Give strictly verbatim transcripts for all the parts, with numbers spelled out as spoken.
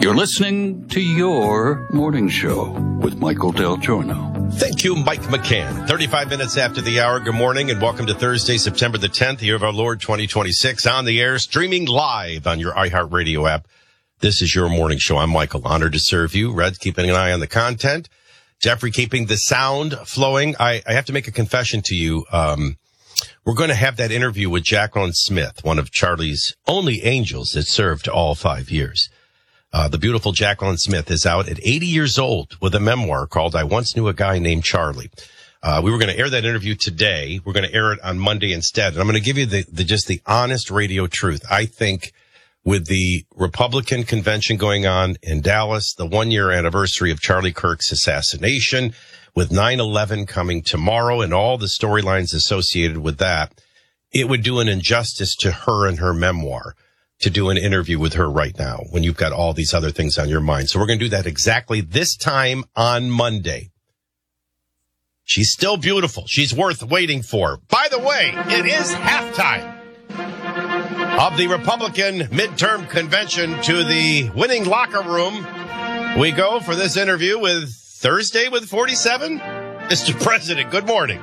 You're listening to Your Morning Show with Michael Del Giorno. Thank you, Mike McCann. thirty-five minutes after the hour. Good morning and welcome to Thursday, September the tenth, year of our Lord twenty twenty-six, on the air, streaming live on your iHeartRadio app. This is Your Morning Show. I'm Michael, honored to serve you. Red's keeping an eye on the content. Jeffrey keeping the sound flowing. I, I have to make a confession to you. Um, we're going to have that interview with Jacqueline Smith, one of Charlie's only angels that served all five years. Uh, the beautiful Jacqueline Smith is out at eighty years old with a memoir called I Once Knew a Guy Named Charlie. Uh, we were going to air that interview today. We're going to air it on Monday instead. And I'm going to give you the, the just the honest radio truth. I think with the Republican convention going on in Dallas, the one-year anniversary of Charlie Kirk's assassination, with nine eleven coming tomorrow and all the storylines associated with that, it would do an injustice to her and her memoir to do an interview with her right now when you've got all these other things on your mind. So we're going to do that exactly this time on Monday. She's still beautiful. She's worth waiting for. By the way, it is halftime of the Republican midterm convention. To the winning locker room we go for this interview with Thursday with forty-seven. Mister President, good morning.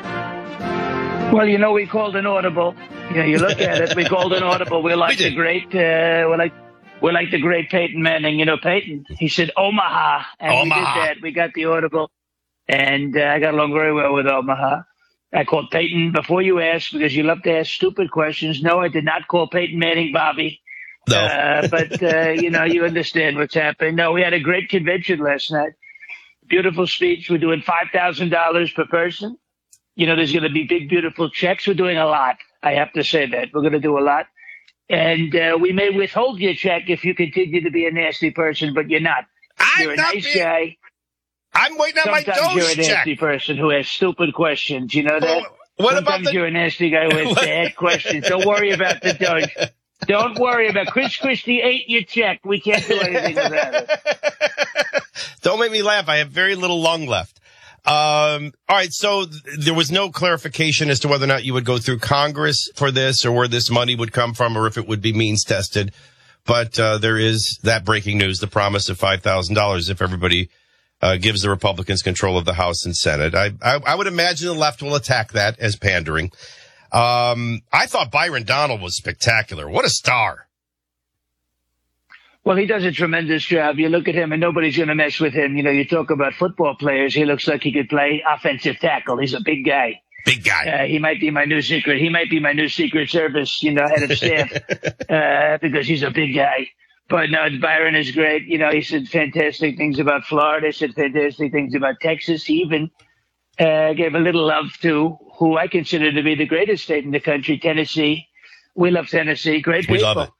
Well, you know, we called an audible. You know, you look at it, we called an audible. We're like we the great, uh, we're like, we're like the great Peyton Manning. You know, Peyton, he said Omaha, and Omaha. we did that. We got the audible, and uh, I got along very well with Omaha. I called Peyton before you asked, because you love to ask stupid questions. No, I did not call Peyton Manning Bobby. No. Uh, but, uh, you know, you understand what's happening. No, we had a great convention last night. Beautiful speech. We're doing five thousand dollars per person. You know, there's going to be big, beautiful checks. We're doing a lot. I have to say that. We're going to do a lot. And uh, we may withhold your check if you continue to be a nasty person, but you're not. I'm You're a not nice being, guy. I'm waiting on my Sometimes you're a Doge check. nasty person who has stupid questions. You know that? Well, what Sometimes about the... you're a nasty guy who has bad questions. Don't worry about the Doge. Don't worry about Chris Christie ate your check. We can't do anything about it. Don't make me laugh. I have very little lung left. Um, all right. So th- there was no clarification as to whether or not you would go through Congress for this, or where this money would come from, or if it would be means tested. But uh, there is that breaking news, the promise of five thousand dollars if everybody uh, gives the Republicans control of the House and Senate. I, I, I would imagine the left will attack that as pandering. Um, I thought Byron Donald was spectacular. What a star. Well, he does a tremendous job. You look at him and nobody's going to mess with him. You know, you talk about football players. He looks like he could play offensive tackle. He's a big guy. Big guy. Uh, he might be my new secret. He might be my new Secret Service, you know, head of staff, uh, because he's a big guy. But no, Byron is great. You know, he said fantastic things about Florida. He said fantastic things about Texas. He even uh, gave a little love to who I consider to be the greatest state in the country, Tennessee. We love Tennessee. Great people. We love it.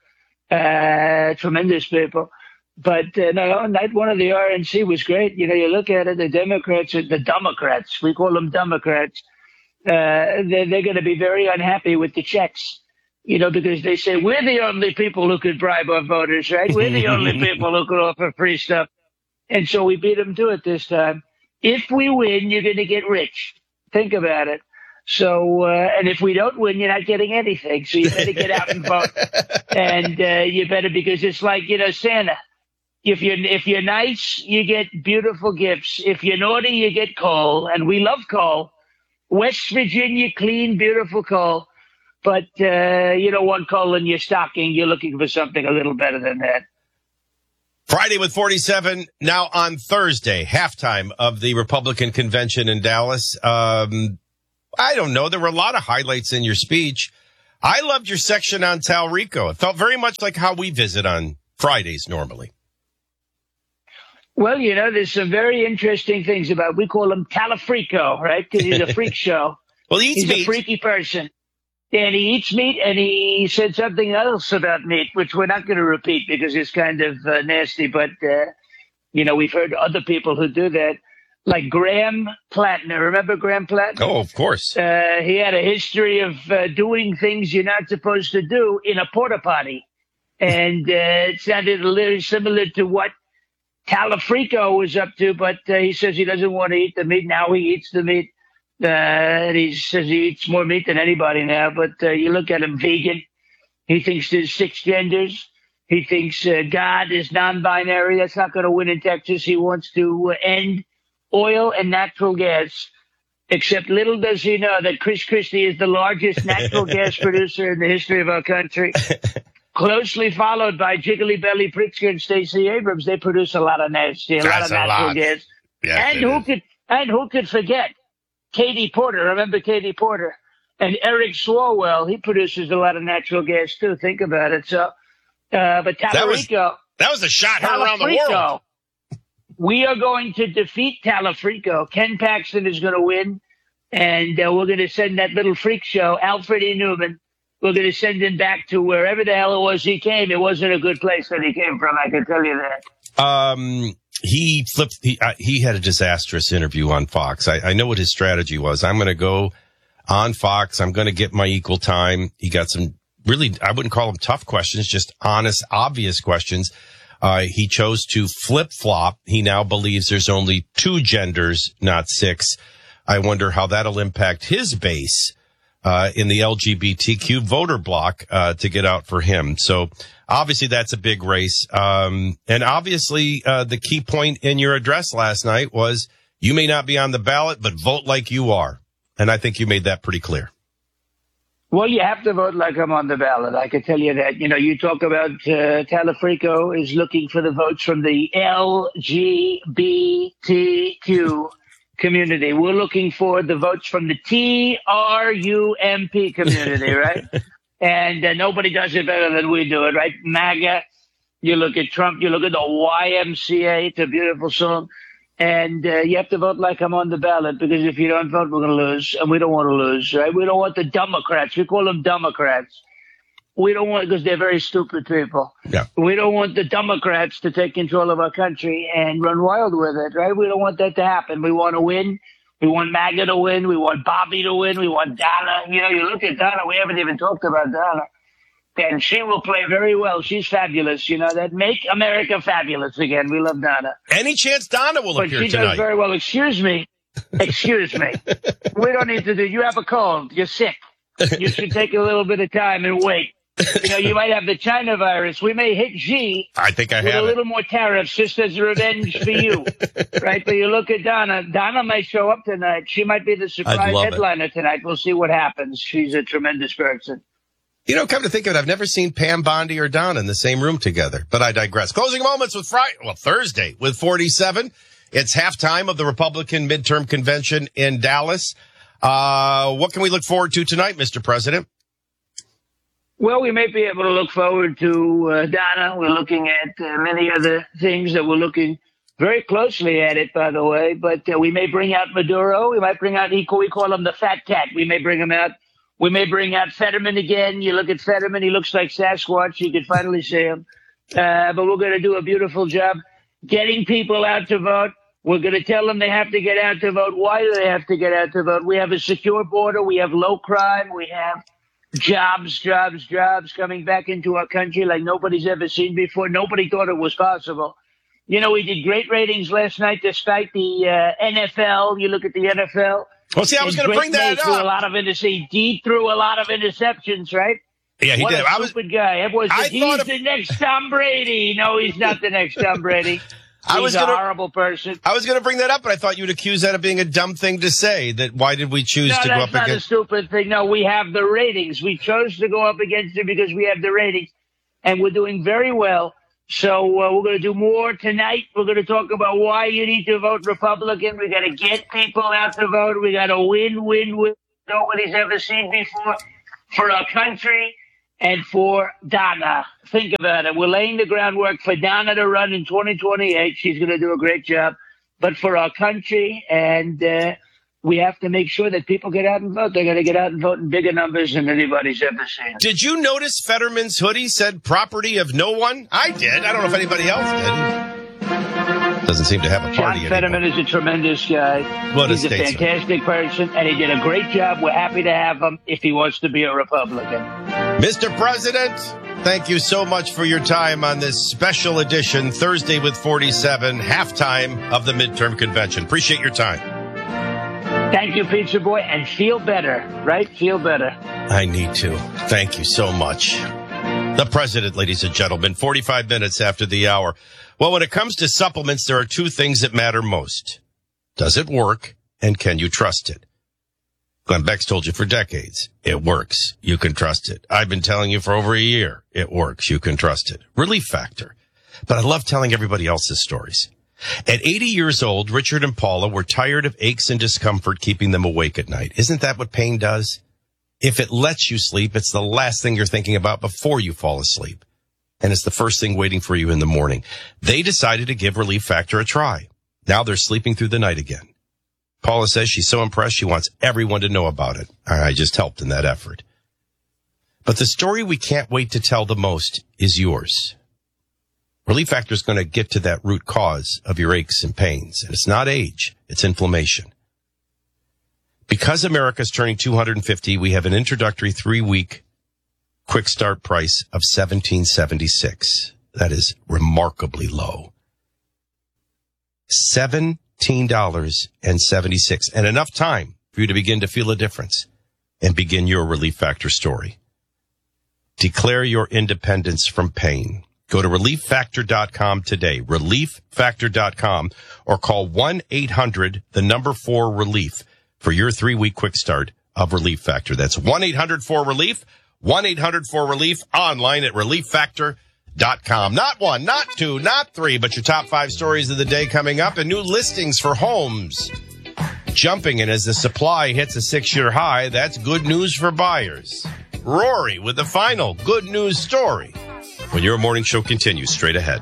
Uh, tremendous people. But uh, no, night one of the R N C was great. You know, you look at it, the Democrats, the Democrats, we call them Democrats, uh, they're, they're going to be very unhappy with the checks, you know, because they say we're the only people who could bribe our voters, right? We're the only people who could offer free stuff. And so we beat them to it this time. If we win, you're going to get rich. Think about it. So, uh, and if we don't win, you're not getting anything. So you better get out and vote. And, uh, you better, because it's like, you know, Santa. If you're, if you're nice, you get beautiful gifts. If you're naughty, you get coal. And we love coal. West Virginia, clean, beautiful coal. But, uh, you don't want coal in your stocking. You're looking for something a little better than that. Friday with forty-seven. Now on Thursday, halftime of the Republican convention in Dallas. Um, I don't know. There were a lot of highlights in your speech. I loved your section on Talrico. It felt very much like how we visit on Fridays normally. Well, you know, there's some very interesting things about, we call him Talafrico, right? Because he's a freak show. Well, he eats he's meat. a freaky person. And he eats meat, and he said something else about meat, which we're not going to repeat because it's kind of uh, nasty. But, uh, you know, we've heard other people who do that. Like Graham Plattner. Remember Graham Plattner? Oh, of course. Uh, he had a history of uh, doing things you're not supposed to do in a porta potty. And uh, it sounded a little similar to what Talafrico was up to, but uh, he says he doesn't want to eat the meat. Now he eats the meat. Uh, and he says he eats more meat than anybody now. But uh, you look at him, vegan. He thinks there's six genders. He thinks uh, God is non-binary. That's not going to win in Texas. He wants to uh, end oil and natural gas. Except little does he know that Chris Christie is the largest natural gas producer in the history of our country. Closely followed by Jiggly Belly Pritzker and Stacey Abrams. They produce a lot of nasty, a That's lot of natural lot. gas. Yes, and who is. could and who could forget Katie Porter? Remember Katie Porter? And Eric Swalwell, he produces a lot of natural gas too. Think about it. So, uh, but Talarico, That was, that was a shot heard around the world. We are going to defeat Talafrico. Ken Paxton is going to win, and uh, we're going to send that little freak show, Alfred E. Newman. We're going to send him back to wherever the hell it was he came. It wasn't a good place that he came from, I can tell you that. Um, he flipped, he, uh, he had a disastrous interview on Fox. I, I know what his strategy was. I'm going to go on Fox. I'm going to get my equal time. He got some really, I wouldn't call them tough questions, just honest, obvious questions. Uh, he chose to flip-flop. He now believes there's only two genders, not six. I wonder how that'll impact his base uh in the L G B T Q voter block uh to get out for him. So obviously that's a big race. Um and obviously uh the key point in your address last night was you may not be on the ballot, but vote like you are. And I think you made that pretty clear. Well, you have to vote like I'm on the ballot. I can tell you that. You know, you talk about uh, Talafrico is looking for the votes from the L G B T Q community. We're looking for the votes from the T R U M P community, right? And uh, nobody does it better than we do it, right? MAGA. You look at Trump. You look at the Y M C A. It's a beautiful song. And uh, you have to vote like I'm on the ballot, because if you don't vote, we're going to lose. And we don't want to lose, right? We don't want the Democrats. We call them Democrats. We don't want, because they're very stupid people. Yeah. We don't want the Democrats to take control of our country and run wild with it, right? We don't want that to happen. We want to win. We want MAGA to win. We want Bobby to win. We want Donna. You know, you look at Donna. We haven't even talked about Donna. And she will play very well. She's fabulous. You know, that make America fabulous again. We love Donna. Any chance Donna will but appear she tonight? Does very well. Excuse me. Excuse me. We don't need to do, you have a cold. You're sick. You should take a little bit of time and wait. You know, you might have the China virus. We may hit Xi. I think I with have a it. little more tariffs just as a revenge for you. Right? But you look at Donna. Donna might show up tonight. She might be the surprise love it. headliner tonight. We'll see what happens. She's a tremendous person. You know, come to think of it, I've never seen Pam Bondi or Donna in the same room together, but I digress. Closing moments with Friday, well, Thursday with forty-seven. It's halftime of the Republican midterm convention in Dallas. Uh, what can we look forward to tonight, Mister President? Well, we may be able to look forward to uh, Donna. We're looking at uh, many other things that we're looking very closely at it, by the way. But uh, we may bring out Maduro. We might bring out, we call him the fat cat. We may bring him out. We may bring out Fetterman again. You look at Fetterman, he looks like Sasquatch. You can finally see him. Uh, but we're going to do a beautiful job getting people out to vote. We're going to tell them they have to get out to vote. Why do they have to get out to vote? We have a secure border. We have low crime. We have jobs, jobs, jobs coming back into our country like nobody's ever seen before. Nobody thought it was possible. You know, we did great ratings last night despite the uh, N F L. You look at the N F L. Well, see, I was going to bring that threw up. A lot of interceptions. He threw a lot of interceptions, right? Yeah, he what did. A I was stupid guy. Everyone's I like, he's thought of- the next Tom Brady. No, he's not the next Tom Brady. I He's was a gonna- horrible person. I was going to bring that up, but I thought you'd accuse that of being a dumb thing to say. That why did we choose No, to go that's up not against? a stupid thing. No, we have the ratings. We chose to go up against it because we have the ratings, and we're doing very well. So uh, we're going to do more tonight. We're going to talk about why you need to vote Republican. We got to get people out to vote. We got to win, win, win. Nobody's ever seen before for our country and for Donna. Think about it. We're laying the groundwork for Donna to run in twenty twenty-eight. She's going to do a great job. But for our country, and uh, we have to make sure that people get out and vote. They're going to get out and vote in bigger numbers than anybody's ever seen. Did you notice Fetterman's hoodie said property of no one? I did. I don't know if anybody else did. Doesn't seem to have a party John Fetterman anymore. is a tremendous guy. What a He's a statesman. fantastic person, and he did a great job. We're happy to have him if he wants to be a Republican. Mister President, thank you so much for your time on this special edition, Thursday with forty-seven, halftime of the midterm convention. Appreciate your time. Thank you, Pizza Boy, and feel better, right? Feel better. I need to. Thank you so much. The president, ladies and gentlemen, forty-five minutes after the hour. Well, when it comes to supplements, there are two things that matter most. Does it work, and can you trust it? Glenn Beck's told you for decades, it works. You can trust it. I've been telling you for over a year, it works. You can trust it. Relief Factor. But I love telling everybody else's stories. At eighty years old, Richard and Paula were tired of aches and discomfort keeping them awake at night. Isn't that what pain does? If it lets you sleep, it's the last thing you're thinking about before you fall asleep. And it's the first thing waiting for you in the morning. They decided to give Relief Factor a try. Now they're sleeping through the night again. Paula says she's so impressed she wants everyone to know about it. I just helped in that effort. But the story we can't wait to tell the most is yours. Relief Factor is going to get to that root cause of your aches and pains. And it's not age, it's inflammation. Because America's turning two hundred fifty, we have an introductory three-week quick start price of seventeen seventy-six. That is remarkably low. seventeen seventy-six. And enough time for you to begin to feel a difference and begin your Relief Factor story. Declare your independence from pain. Go to relief factor dot com today, relief factor dot com, or call one eight hundred, the number four relief for your three-week quick start of Relief Factor. That's one eight hundred four relief, one eight hundred four relief, online at relief factor dot com. Not one, not two, not three, but your top five stories of the day coming up, and new listings for homes jumping. And as the supply hits a six-year high, that's good news for buyers. Rory with the final good news story when your morning show continues straight ahead.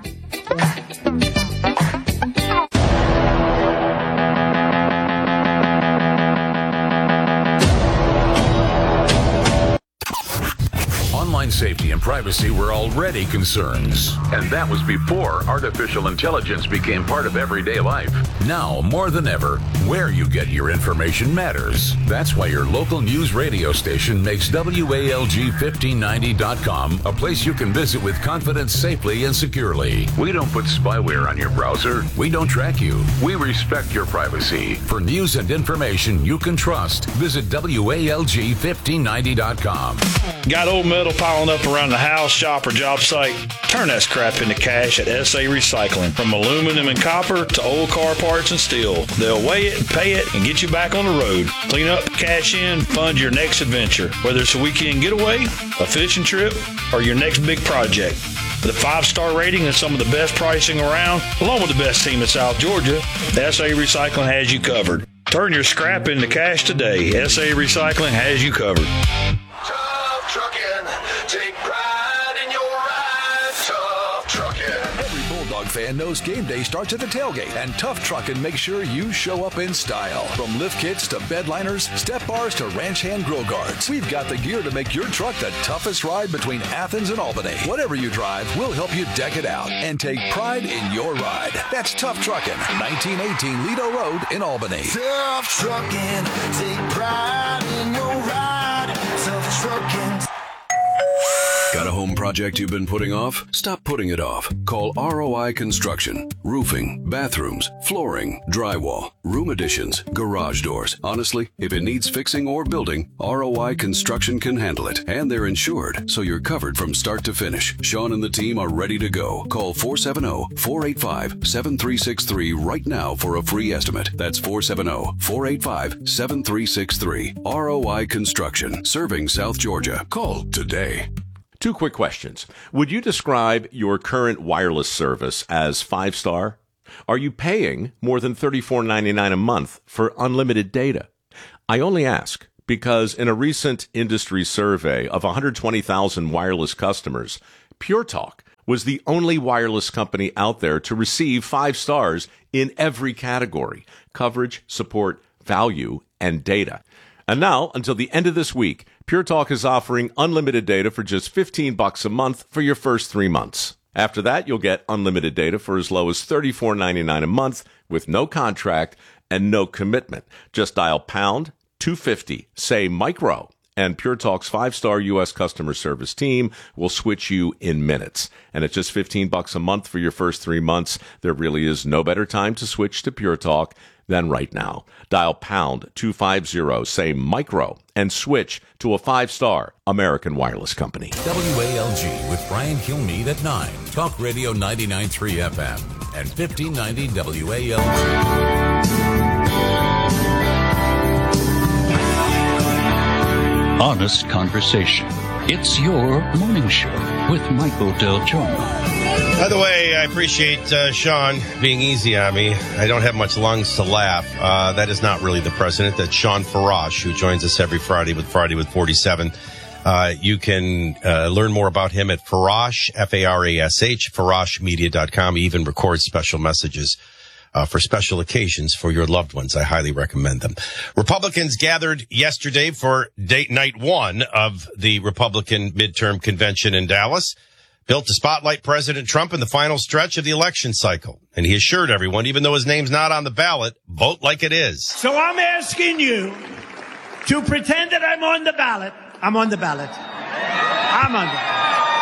Online safety and privacy were already concerns. And that was before artificial intelligence became part of everyday life. Now, more than ever, where you get your information matters. That's why your local news radio station makes W A L G fifteen ninety dot com a place you can visit with confidence safely and securely. We don't put spyware on your browser. We don't track you. We respect your privacy. For news and information you can trust, visit W A L G fifteen ninety dot com. Got old metal piling up around the house, shop, or job site? Turn that scrap into cash at S A Recycling. From aluminum and copper to old car parts and steel, they'll weigh it, pay it, and get you back on the road. Clean up, cash in, fund your next adventure. Whether it's a weekend getaway, a fishing trip, or your next big project. With a five-star rating and some of the best pricing around, along with the best team in South Georgia, S A Recycling has you covered. Turn your scrap into cash today. S A Recycling has you covered. Tough Truckin', take pride in your ride. Tough Truckin'. Every Bulldog fan knows game day starts at the tailgate, and Tough Truckin' makes sure you show up in style. From lift kits to bed liners, step bars to ranch hand grill guards, we've got the gear to make your truck the toughest ride between Athens and Albany. Whatever you drive, we'll help you deck it out and take pride in your ride. That's Tough Truckin', nineteen eighteen Lido Road in Albany. Tough Truckin', take pride in your ride. Tough Truckin'. Got a home project you've been putting off? Stop putting it off. Call R O I Construction. Roofing, bathrooms, flooring, drywall, room additions, garage doors. Honestly, if it needs fixing or building, R O I Construction can handle it. And they're insured, so you're covered from start to finish. Sean and the team are ready to go. Call four seven zero, four eight five, seven three six three right now for a free estimate. That's four seven zero, four eight five, seven three six three. R O I Construction, serving South Georgia. Call today. Two quick questions. Would you describe your current wireless service as five-star? Are you paying more than thirty-four ninety-nine a month for unlimited data? I only ask because in a recent industry survey of one hundred twenty thousand wireless customers, Pure Talk was the only wireless company out there to receive five stars in every category: coverage, support, value, and data. And now, until the end of this week, Pure Talk is offering unlimited data for just fifteen bucks a month for your first three months. After that, you'll get unlimited data for as low as thirty-four ninety-nine a month with no contract and no commitment. Just dial pound two fifty, say micro, And Pure Talk's five-star U S customer service team will switch you in minutes. And at just fifteen bucks a month for your first three months, there really is no better time to switch to Pure Talk than right now. Dial pound two fifty, say micro, and switch to a five-star American Wireless Company. W A L G with Brian Kilmeade at nine. Talk Radio ninety-nine point three F M and fifteen ninety W A L G. Honest conversation. It's your morning show with Michael Del Giorno. By the way, I appreciate uh, Sean being easy on me. I don't have much lungs to laugh. Uh, that is not really the president. That's Sean Farash, who joins us every Friday with Friday with forty-seven. Uh, you can uh, learn more about him at Farash, F A R A S H, farash media dot com. He even records special messages uh, for special occasions for your loved ones. I highly recommend them. Republicans gathered yesterday for date night one of the Republican midterm convention in Dallas, built to spotlight President Trump in the final stretch of the election cycle. And he assured everyone, even though his name's not on the ballot, vote like it is. So I'm asking you to pretend that I'm on the ballot. I'm on the ballot. I'm on the ballot.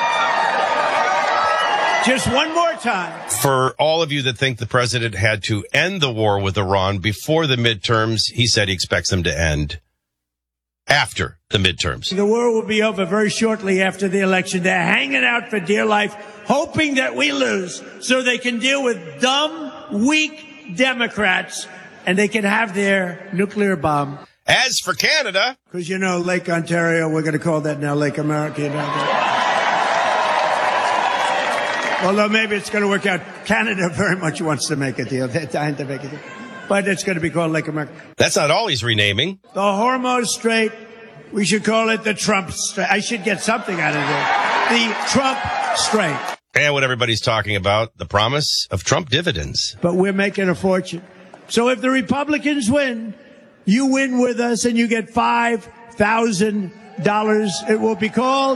Just one more time. For all of you that think the president had to end the war with Iran before the midterms, he said he expects them to end after the midterms. The war will be over very shortly after the election. They're hanging out for dear life, hoping that we lose so they can deal with dumb, weak Democrats and they can have their nuclear bomb. As for Canada, because, you know, Lake Ontario, we're going to call that now Lake America. You know? Although maybe it's going to work out. Canada very much wants to make a deal. They're dying to make a deal. But it's going to be called Lake America. That's not all he's renaming. The Hormuz Strait, we should call it the Trump Strait. I should get something out of it. The Trump Strait. And what everybody's talking about, the promise of Trump dividends. But we're making a fortune. So if the Republicans win, you win with us and you get five thousand dollars. It will be called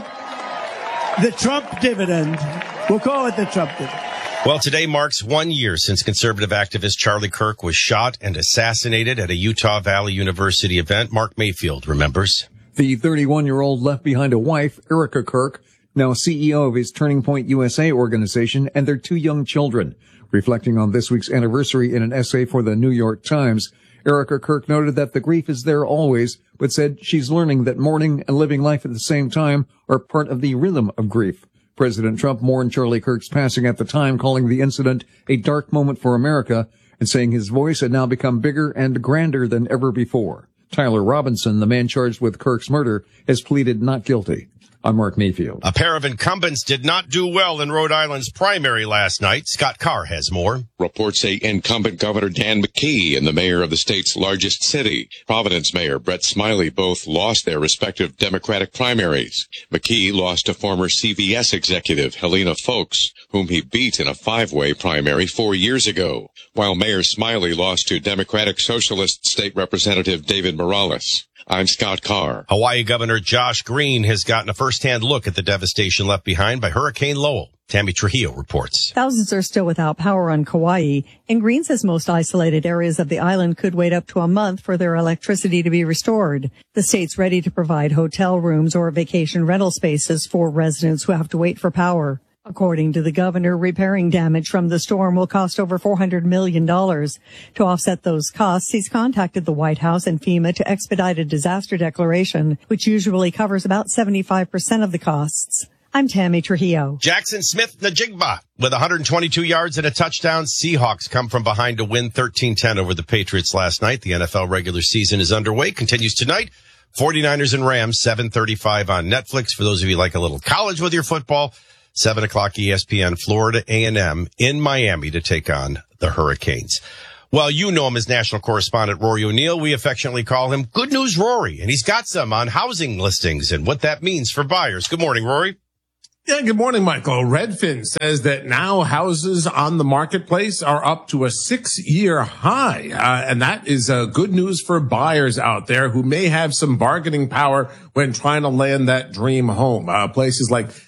the Trump dividend. We'll call it the Trump dividend. Well, today marks one year since conservative activist Charlie Kirk was shot and assassinated at a Utah Valley University event. Mark Mayfield remembers. The thirty-one-year-old left behind a wife, Erica Kirk, now C E O of his Turning Point U S A organization, and their two young children. Reflecting on this week's anniversary in an essay for the New York Times, Erica Kirk noted that the grief is there always, but said she's learning that mourning and living life at the same time are part of the rhythm of grief. President Trump mourned Charlie Kirk's passing at the time, calling the incident a dark moment for America and saying his voice had now become bigger and grander than ever before. Tyler Robinson, the man charged with Kirk's murder, has pleaded not guilty. I'm Mark Mayfield. A pair of incumbents did not do well in Rhode Island's primary last night. Scott Carr has more. Reports say incumbent Governor Dan McKee and the mayor of the state's largest city, Providence Mayor Brett Smiley, both lost their respective Democratic primaries. McKee lost to former C V S executive Helena Foulkes, whom he beat in a five-way primary four years ago, while Mayor Smiley lost to Democratic Socialist State Representative David Morales. I'm Scott Carr. Hawaii Governor Josh Green has gotten a first-hand look at the devastation left behind by Hurricane Lowell. Tammy Trujillo reports. Thousands are still without power on Kauai, and Green says most isolated areas of the island could wait up to a month for their electricity to be restored. The state's ready to provide hotel rooms or vacation rental spaces for residents who have to wait for power. According to the governor, repairing damage from the storm will cost over four hundred million dollars. To offset those costs, he's contacted the White House and FEMA to expedite a disaster declaration, which usually covers about seventy-five percent of the costs. I'm Tammy Trujillo. Jackson Smith-Njigba with one hundred twenty-two yards and a touchdown. Seahawks come from behind to win thirteen ten over the Patriots last night. The N F L regular season is underway, continues tonight. forty-niners and Rams, seven thirty-five on Netflix. For those of you who like a little college with your football, seven o'clock E S P N, Florida A and M in Miami to take on the Hurricanes. Well, you know him as national correspondent Rory O'Neill. We affectionately call him Good News Rory, and he's got some on housing listings and what that means for buyers. Good morning, Rory. Yeah, good morning, Michael. Redfin says that now houses on the marketplace are up to a six-year high, uh, and that is uh, good news for buyers out there who may have some bargaining power when trying to land that dream home. Uh, places like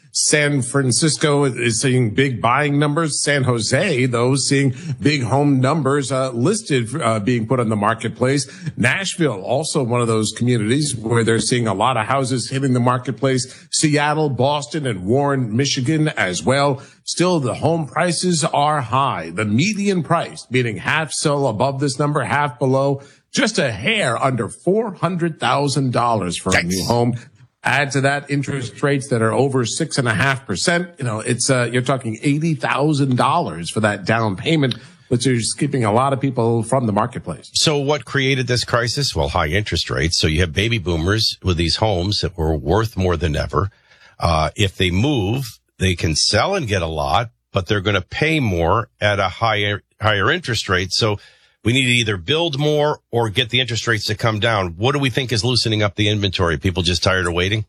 San Francisco is seeing big buying numbers. San Jose, though, seeing big home numbers uh, listed uh, being put on the marketplace. Nashville, also one of those communities where they're seeing a lot of houses hitting the marketplace. Seattle, Boston, and Warren, Michigan as well. Still, the home prices are high. The median price, meaning half sell above this number, half below, just a hair under four hundred thousand dollars for a new home. Add to that interest rates that are over six and a half percent. You know, it's, uh, you're talking eighty thousand dollars for that down payment, which is keeping a lot of people from the marketplace. So what created this crisis? Well, high interest rates. So you have baby boomers with these homes that were worth more than ever. Uh, if they move, they can sell and get a lot, but they're going to pay more at a higher, higher interest rate. So we need to either build more or get the interest rates to come down. What do we think is loosening up the inventory? People just tired of waiting?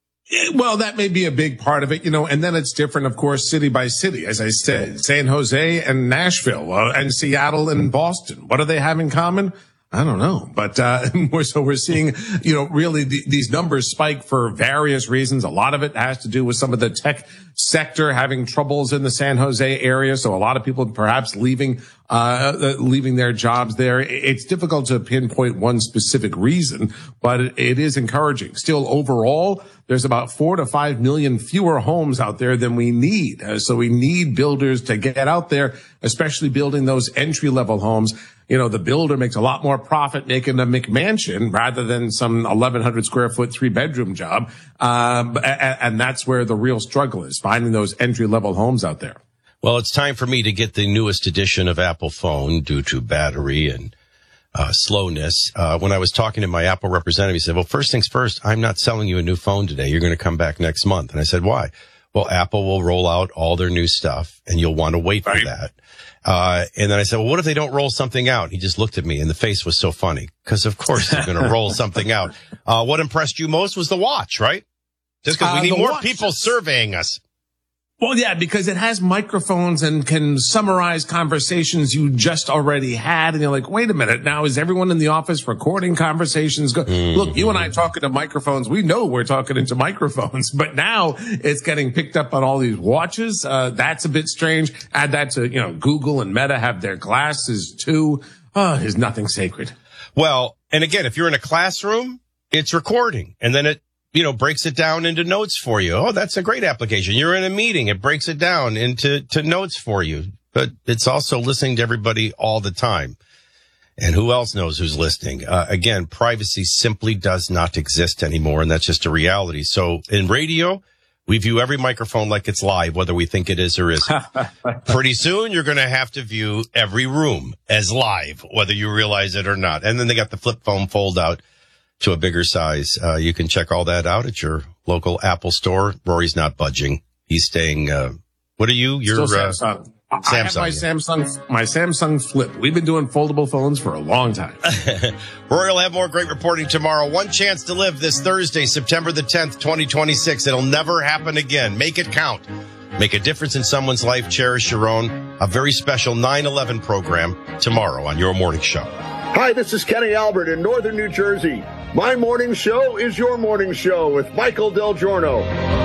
Well, that may be a big part of it, you know, and then it's different, of course, city by city. As I said, San Jose and Nashville uh, and Seattle and Boston. What do they have in common? I don't know. But, uh, more so we're seeing, you know, really th- these numbers spike for various reasons. A lot of it has to do with some of the tech sector having troubles in the San Jose area. So a lot of people perhaps leaving, uh, leaving their jobs there. It's difficult to pinpoint one specific reason, but it, it is encouraging. Still, overall, there's about four to five million fewer homes out there than we need. Uh, so we need builders to get out there, especially building those entry level homes. You know, the builder makes a lot more profit making a McMansion rather than some eleven hundred square foot three bedroom job. Um, and, and that's where the real struggle is, finding those entry level homes out there. Well, it's time for me to get the newest edition of Apple phone due to battery and uh, slowness. Uh, when I was talking to my Apple representative, he said, well, first things first, I'm not selling you a new phone today. You're going to come back next month. And I said, why? Well, Apple will roll out all their new stuff and you'll want to wait right. for that. Uh, and then I said, well, what if they don't roll something out? He just looked at me and the face was so funny because of course they're going to roll something out. Uh, what impressed you most was the watch, right? Just because we uh, need more watch. people surveying us. Well, yeah, because it has microphones and can summarize conversations you just already had. And you're like, wait a minute. Now, is everyone in the office recording conversations? Go- mm-hmm. Look, you and I talking to microphones. We know we're talking into microphones, but now it's getting picked up on all these watches. Uh, that's a bit strange. Add that to, you know, Google and Meta have their glasses too. Oh, there's nothing sacred. Well, and again, if you're in a classroom, it's recording and then it, you know, breaks it down into notes for you. Oh, that's a great application. You're in a meeting. It breaks it down into to notes for you. But it's also listening to everybody all the time. And who else knows who's listening? Uh, again, privacy simply does not exist anymore, and that's just a reality. So in radio, we view every microphone like it's live, whether we think it is or isn't. Pretty soon, you're going to have to view every room as live, whether you realize it or not. And then they got the flip phone fold out to a bigger size. Uh, you can check all that out at your local Apple store. Rory's not budging. He's staying, uh, what are you? You're, Still uh, Samsung. Samsung. I have my Samsung, my Samsung Flip. We've been doing foldable phones for a long time. Rory will have more great reporting tomorrow. One chance to live this Thursday, September the tenth, twenty twenty-six. It'll never happen again. Make it count. Make a difference in someone's life. Cherish your own. A very special nine eleven program tomorrow on Your Morning Show. Hi, this is Kenny Albert in Northern New Jersey. My morning show is your morning show with Michael Del Giorno.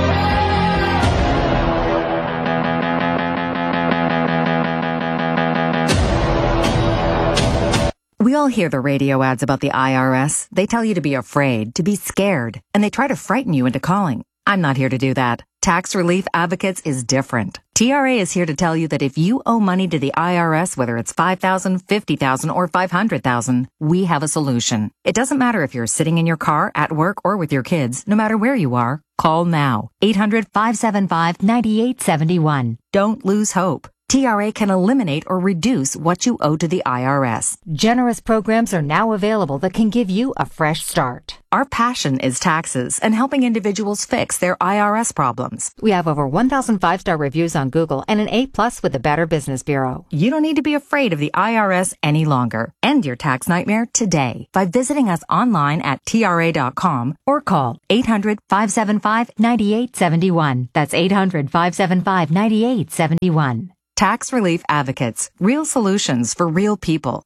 We all hear the radio ads about the I R S. They tell you to be afraid, to be scared, and they try to frighten you into calling. I'm not here to do that. Tax Relief Advocates is different. T R A is here to tell you that if you owe money to the I R S, whether it's five thousand dollars, fifty thousand dollars, or five hundred thousand dollars, we have a solution. It doesn't matter if you're sitting in your car, at work, or with your kids. No matter where you are, call now. eight hundred, five seven five, nine eight seven one. Don't lose hope. T R A can eliminate or reduce what you owe to the I R S. Generous programs are now available that can give you a fresh start. Our passion is taxes and helping individuals fix their I R S problems. We have over one thousand five-star reviews on Google and an A plus with the Better Business Bureau. You don't need to be afraid of the I R S any longer. End your tax nightmare today by visiting us online at T R A dot com or call eight hundred, five seven five, nine eight seven one. That's eight hundred, five seven five, nine eight seven one. Tax Relief Advocates. Real solutions for real people.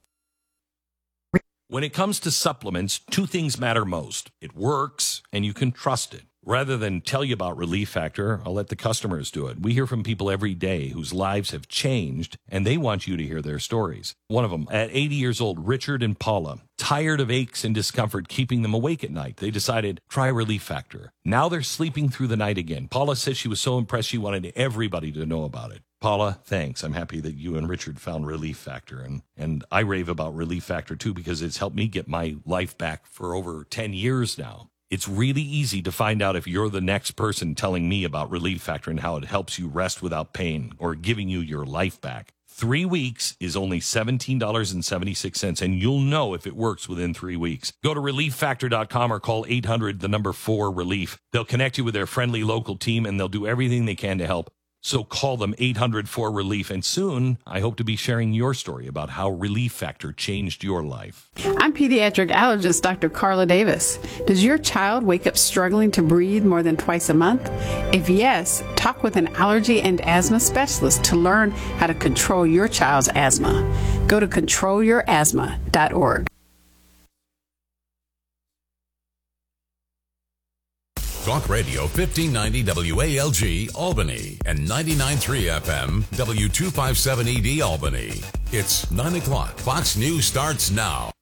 When it comes to supplements, two things matter most. It works, and you can trust it. Rather than tell you about Relief Factor, I'll let the customers do it. We hear from people every day whose lives have changed, and they want you to hear their stories. One of them, at eighty years old, Richard and Paula, tired of aches and discomfort keeping them awake at night. They decided, try Relief Factor. Now they're sleeping through the night again. Paula says she was so impressed she wanted everybody to know about it. Paula, thanks. I'm happy that you and Richard found Relief Factor, and, and I rave about Relief Factor, too, because it's helped me get my life back for over ten years now. It's really easy to find out if you're the next person telling me about Relief Factor and how it helps you rest without pain or giving you your life back. Three weeks is only seventeen dollars and seventy-six cents, and you'll know if it works within three weeks. Go to relief factor dot com or call eight hundred, the number four, relief. They'll connect you with their friendly local team, and they'll do everything they can to help. So call them eight hundred, four, relief, and soon I hope to be sharing your story about how Relief Factor changed your life. I'm pediatric allergist Doctor Carla Davis. Does your child wake up struggling to breathe more than twice a month? If yes, talk with an allergy and asthma specialist to learn how to control your child's asthma. Go to control your asthma dot org. Talk Radio fifteen ninety W A L G Albany and ninety-nine point three F M W two fifty-seven E D Albany. It's nine o'clock. Fox News starts now.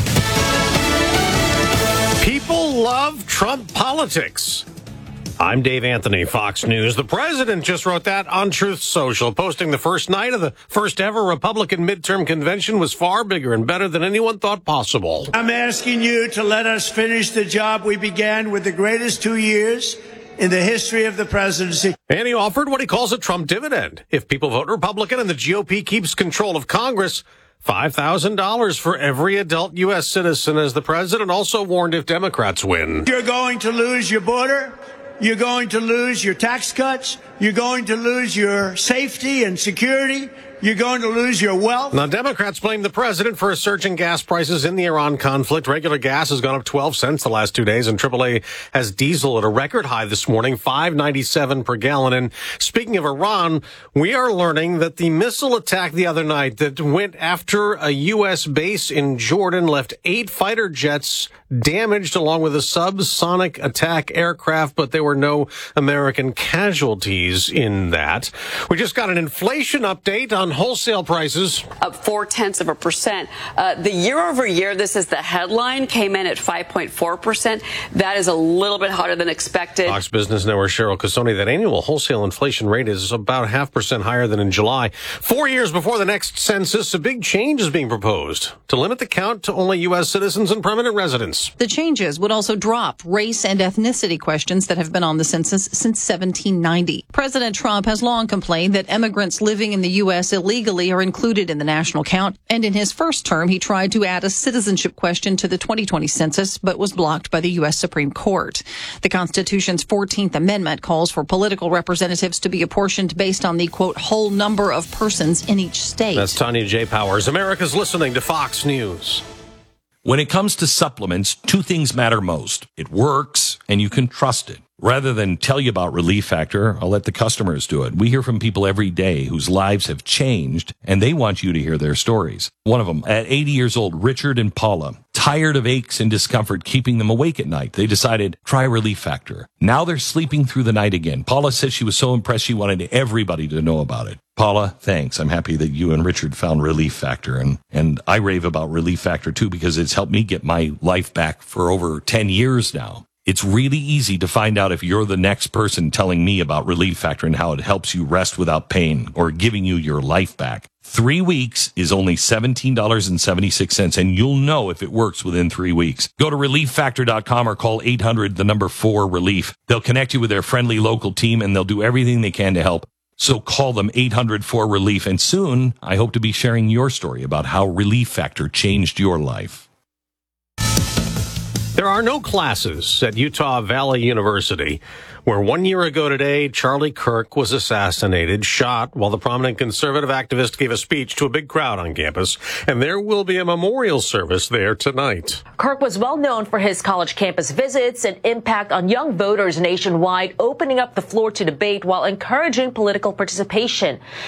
People love Trump politics. I'm Dave Anthony, Fox News. The president just wrote that on Truth Social, posting the first night of the first ever Republican midterm convention was far bigger and better than anyone thought possible. I'm asking you to let us finish the job we began with the greatest two years in the history of the presidency. And he offered what he calls a Trump dividend. If people vote Republican and the G O P keeps control of Congress, five thousand dollars for every adult U S citizen, as the president also warned if Democrats win. You're going to lose your border. You're going to lose your tax cuts. You're going to lose your safety and security. You're going to lose your wealth. Now, Democrats blame the president for a surge in gas prices in the Iran conflict. Regular gas has gone up twelve cents the last two days, and triple A has diesel at a record high this morning, five ninety-seven per gallon. And speaking of Iran, we are learning that the missile attack the other night that went after a U S base in Jordan left eight fighter jets damaged along with a subsonic attack aircraft, but there were no American casualties in that. We just got an inflation update on wholesale prices. Up four tenths of a percent. Uh, the year over year, this is the headline, came in at five point four percent. That is a little bit hotter than expected. Fox Business Network Cheryl Casoni, that annual wholesale inflation rate is about a half percent higher than in July. Four years before the next census, a big change is being proposed to limit the count to only U S citizens and permanent residents. The changes would also drop race and ethnicity questions that have been on the census since seventeen ninety. President Trump has long complained that immigrants living in the U S illegally are included in the national count, and in his first term, he tried to add a citizenship question to the twenty twenty census, but was blocked by the U S Supreme Court. The Constitution's fourteenth Amendment calls for political representatives to be apportioned based on the, quote, whole number of persons in each state. That's Tanya J. Powers. America's listening to Fox News. When it comes to supplements, two things matter most. It works, and you can trust it. Rather than tell you about Relief Factor, I'll let the customers do it. We hear from people every day whose lives have changed, and they want you to hear their stories. One of them, at eighty years old, Richard and Paula, tired of aches and discomfort keeping them awake at night. They decided, try Relief Factor. Now they're sleeping through the night again. Paula says she was so impressed she wanted everybody to know about it. Paula, thanks. I'm happy that you and Richard found Relief Factor, and, and I rave about Relief Factor, too, because it's helped me get my life back for over ten years now. It's really easy to find out if you're the next person telling me about Relief Factor and how it helps you rest without pain or giving you your life back. Three weeks is only seventeen dollars and seventy-six cents, and you'll know if it works within three weeks. Go to relief factor dot com or call eight hundred, the number four, relief. They'll connect you with their friendly local team, and they'll do everything they can to help. So call them eight hundred, four, relief, and soon I hope to be sharing your story about how Relief Factor changed your life. There are no classes at Utah Valley University, where one year ago today, Charlie Kirk was assassinated, shot, while the prominent conservative activist gave a speech to a big crowd on campus. And there will be a memorial service there tonight. Kirk was well known for his college campus visits and impact on young voters nationwide, opening up the floor to debate while encouraging political participation.